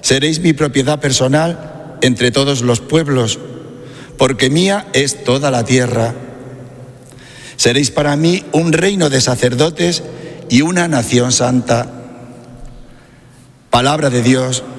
Seréis mi propiedad personal entre todos los pueblos, porque mía es toda la tierra. Seréis para mí un reino de sacerdotes y una nación santa. Palabra de Dios.